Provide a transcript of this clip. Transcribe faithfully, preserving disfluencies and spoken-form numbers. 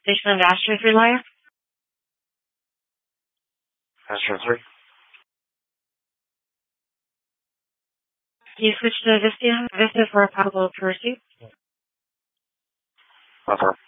Station of Astro three Liar. Astro three. Can you switch to Vista, Vista for a possible pursuit? Affirm.